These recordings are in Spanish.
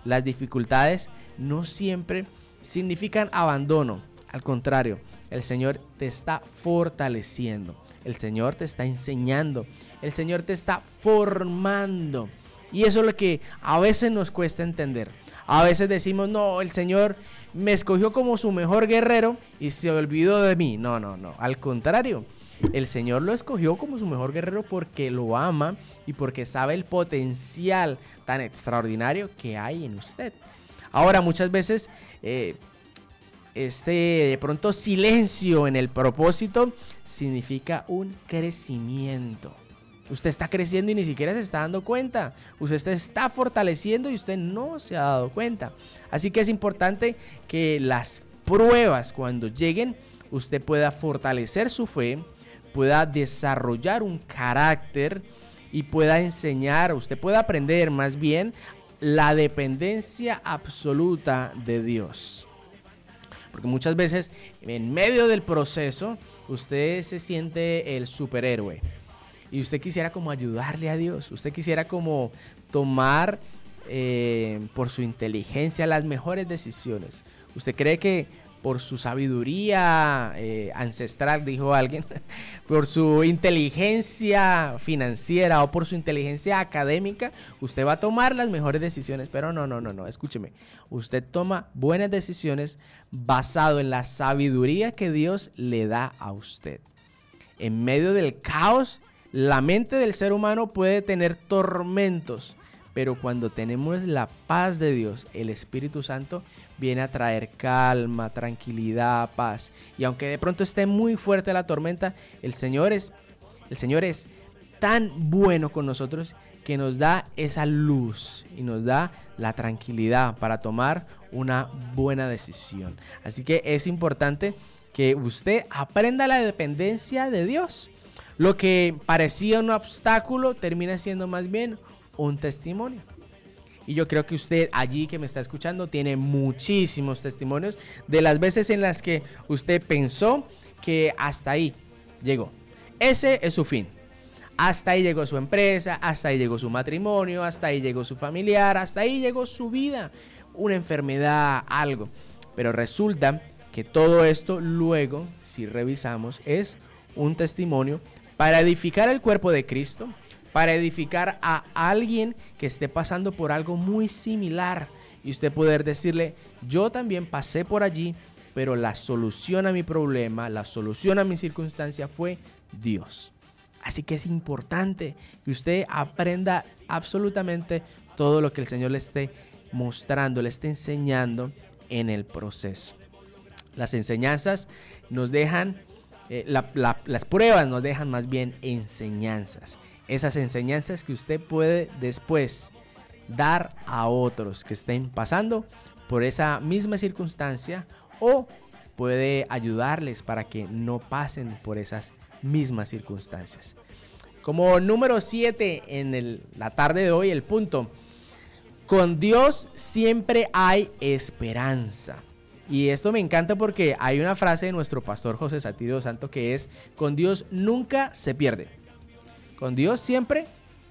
las dificultades no siempre significan abandono. Al contrario, el Señor te está fortaleciendo, el Señor te está enseñando, el Señor te está formando. Y eso es lo que a veces nos cuesta entender. A veces decimos, no, el Señor me escogió como su mejor guerrero y se olvidó de mí. No. Al contrario, el Señor lo escogió como su mejor guerrero porque lo ama y porque sabe el potencial tan extraordinario que hay en usted. Ahora, muchas veces de pronto silencio en el propósito significa un crecimiento. Usted está creciendo y ni siquiera se está dando cuenta. Usted se está fortaleciendo y usted no se ha dado cuenta. Así que es importante que las pruebas, cuando lleguen, usted pueda fortalecer su fe, pueda desarrollar un carácter y pueda enseñar, usted pueda aprender más bien la dependencia absoluta de Dios. Porque muchas veces en medio del proceso usted se siente el superhéroe. Y usted quisiera como ayudarle a Dios, usted quisiera como tomar por su inteligencia las mejores decisiones. Usted cree que por su sabiduría ancestral, dijo alguien, por su inteligencia financiera o por su inteligencia académica, usted va a tomar las mejores decisiones. Pero no, escúcheme. Usted toma buenas decisiones basado en la sabiduría que Dios le da a usted. En medio del caos, la mente del ser humano puede tener tormentos, pero cuando tenemos la paz de Dios, el Espíritu Santo viene a traer calma, tranquilidad, paz. Y aunque de pronto esté muy fuerte la tormenta, el Señor es tan bueno con nosotros que nos da esa luz y nos da la tranquilidad para tomar una buena decisión. Así que es importante que usted aprenda la dependencia de Dios. Lo que parecía un obstáculo termina siendo más bien un testimonio. Y yo creo que usted allí que me está escuchando tiene muchísimos testimonios de las veces en las que usted pensó que hasta ahí llegó. Ese es su fin. Hasta ahí llegó su empresa, hasta ahí llegó su matrimonio, hasta ahí llegó su familiar, hasta ahí llegó su vida, una enfermedad, algo. Pero resulta que todo esto luego, si revisamos, es un testimonio para edificar el cuerpo de Cristo, para edificar a alguien que esté pasando por algo muy similar y usted poder decirle, yo también pasé por allí, pero la solución a mi problema, la solución a mi circunstancia fue Dios. Así que es importante que usted aprenda absolutamente todo lo que el Señor le esté mostrando, le esté enseñando en el proceso. Las enseñanzas nos dejan las pruebas nos dejan más bien enseñanzas. Esas enseñanzas que usted puede después dar a otros que estén pasando por esa misma circunstancia o puede ayudarles para que no pasen por esas mismas circunstancias. Como número 7 en la tarde de hoy, el punto: con Dios siempre hay esperanza. Y esto me encanta porque hay una frase de nuestro pastor José Satirio Santo que es: con Dios nunca se pierde. Con Dios siempre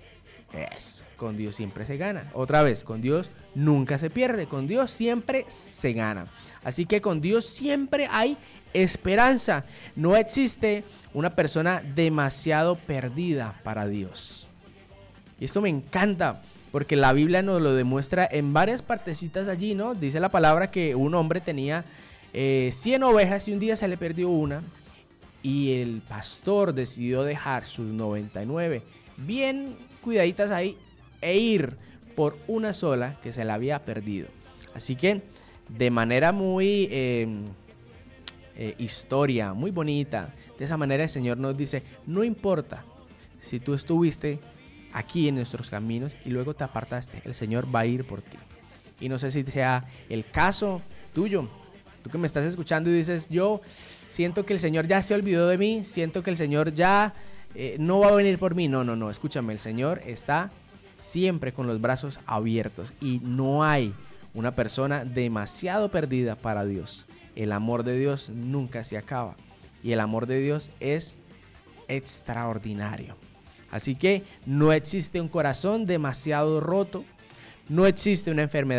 con Dios siempre se gana. Otra vez, con Dios nunca se pierde. Con Dios siempre se gana. Así que con Dios siempre hay esperanza. No existe una persona demasiado perdida para Dios. Y esto me encanta, porque la Biblia nos lo demuestra en varias partecitas allí, ¿no? Dice la palabra que un hombre tenía 100 ovejas y un día se le perdió una. Y el pastor decidió dejar sus 99 bien cuidaditas ahí e ir por una sola que se la había perdido. Así que de manera muy historia, muy bonita, de esa manera el Señor nos dice: no importa si tú estuviste aquí en nuestros caminos y luego te apartaste, el Señor va a ir por ti. Y no sé si sea el caso tuyo, tú que me estás escuchando y dices: yo siento que el Señor ya se olvidó de mí, siento que el Señor ya no va a venir por mí. No, escúchame, el Señor está siempre con los brazos abiertos y no hay una persona demasiado perdida para Dios. El amor de Dios nunca se acaba y el amor de Dios es extraordinario. Así que no existe un corazón demasiado roto, no existe una enfermedad